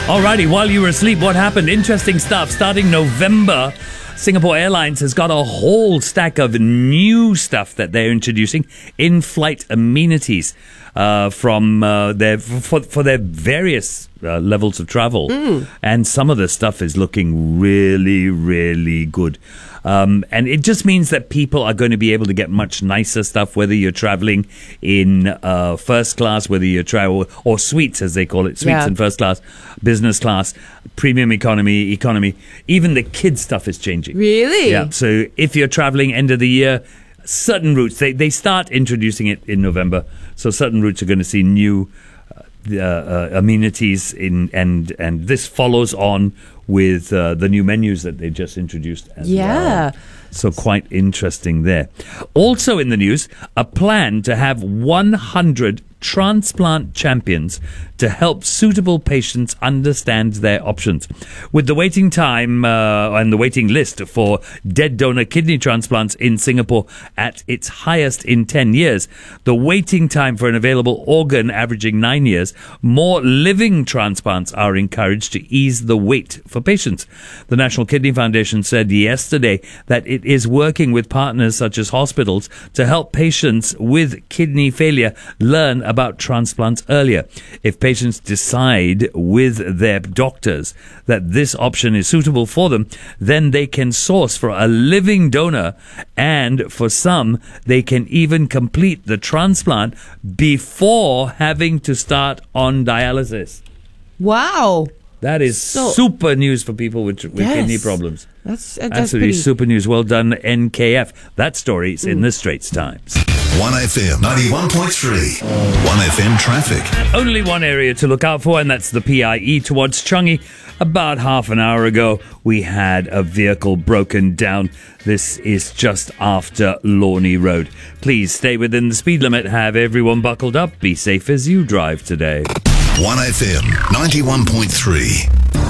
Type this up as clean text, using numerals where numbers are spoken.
Alrighty, while you were asleep, what happened? Interesting stuff. Starting November, Singapore Airlines has got a whole stack of new stuff that they're introducing, in-flight amenities from their various levels of travel. And some of the stuff is looking really, really good. And it just means that people are going to be able to get much nicer stuff, whether you're traveling in first class, whether you're travel or suites, as they call it, suites in first class, business class, premium economy. Even the kids stuff is changing. Really? Yeah. So if you're traveling end of the year, certain routes, they start introducing it in November. So certain routes are going to see new amenities and this follows on with the new menus that they just introduced as well. So quite interesting there. Also in the news, a plan to have 100 transplant champions to help suitable patients understand their options. With the waiting time and the waiting list for dead donor kidney transplants in Singapore at its highest in 10 years, the waiting time for an available organ averaging 9 years, more living transplants are encouraged to ease the wait for patients. The National Kidney Foundation said yesterday that it is working with partners such as hospitals to help patients with kidney failure learn about transplants earlier. If patients decide with their doctors that this option is suitable for them, then they can source for a living donor, and for some, they can even complete the transplant before having to start on dialysis. Wow. That is super news for people with kidney problems. That's absolutely super news. Well done, NKF. That story is in the Straits Times. 1FM 91.3. 1FM traffic. Only one area to look out for, and that's the PIE towards Changi. About half an hour ago, we had a vehicle broken down. This is just after Lornie Road. Please stay within the speed limit. Have everyone buckled up. Be safe as you drive today. 1FM 91.3.